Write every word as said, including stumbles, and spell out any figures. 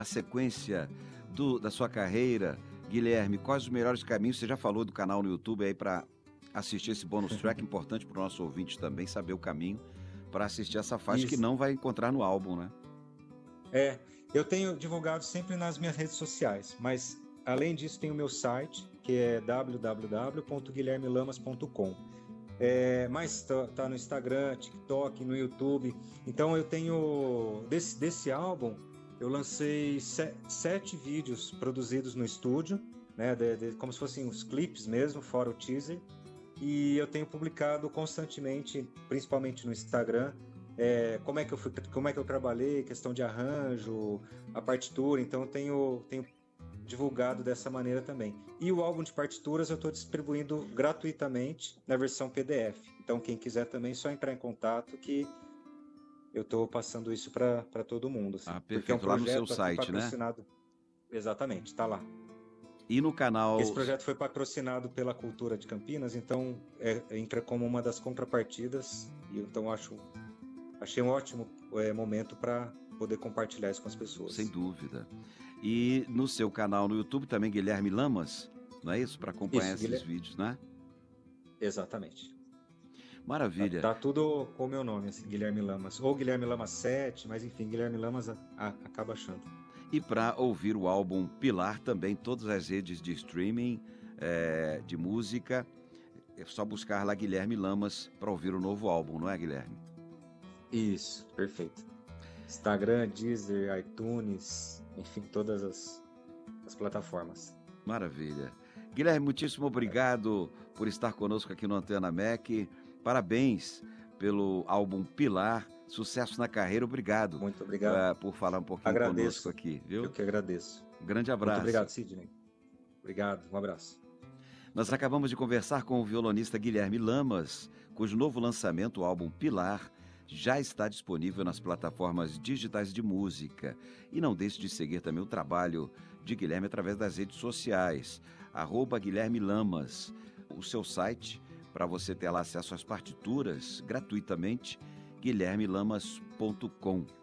A sequência do, da sua carreira, Guilherme, quais os melhores caminhos? Você já falou do canal no YouTube aí para assistir esse bônus track, importante para o nosso ouvinte também saber o caminho para assistir essa faixa que Isso. não vai encontrar no álbum, né? É, eu tenho divulgado sempre nas minhas redes sociais, mas além disso tem o meu site, que é w w w ponto guilherme lamas ponto com. É, mas tá, tá no Instagram, TikTok, no YouTube. Então eu tenho desse, desse álbum eu lancei se, sete vídeos produzidos no estúdio, né, de, de, como se fossem os clipes mesmo, fora o teaser. E eu tenho publicado constantemente, principalmente no Instagram, é, como é que eu fui, como é que eu trabalhei, questão de arranjo, a partitura. Então eu tenho, tenho divulgado dessa maneira também. E o álbum de partituras eu estou distribuindo gratuitamente na versão P D F. Então quem quiser também é só entrar em contato que eu estou passando isso para todo mundo. Assim, Ah, porque é um perfeito. Lá no seu projeto aqui site, né? patrocinado. Exatamente, está lá. E no canal... Esse projeto foi patrocinado pela Cultura de Campinas, então é, entra como uma das contrapartidas. E então acho, achei um ótimo é, momento para poder compartilhar isso com as pessoas. Sem dúvida. E no seu canal no YouTube também, Guilherme Lamas, não é isso? Para acompanhar Isso, esses Guilherme... vídeos, né? Exatamente. Maravilha. Tá, tá tudo com o meu nome, assim, Guilherme Lamas. Ou Guilherme Lamas sete, mas enfim, Guilherme Lamas a, a, acaba achando. E para ouvir o álbum Pilar também, todas as redes de streaming, é, de música, é só buscar lá Guilherme Lamas para ouvir o novo álbum, não é, Guilherme? Isso, perfeito. Instagram, Deezer, iTunes, enfim, todas as, as plataformas. Maravilha. Guilherme, muitíssimo obrigado por estar conosco aqui no Antena M E C. Parabéns pelo álbum Pilar. Sucesso na carreira. Obrigado. Muito obrigado. Uh, por falar um pouquinho agradeço. conosco aqui, viu? Eu que agradeço. Um grande abraço. Muito obrigado, Sidney. Obrigado, um abraço. Nós acabamos de conversar com o violonista Guilherme Lamas, cujo novo lançamento, o álbum Pilar, já está disponível nas plataformas digitais de música. E não deixe de seguir também o trabalho de Guilherme através das redes sociais, arroba Guilherme Lamas, o seu site, para você ter lá acesso às partituras gratuitamente, guilherme lamas ponto com.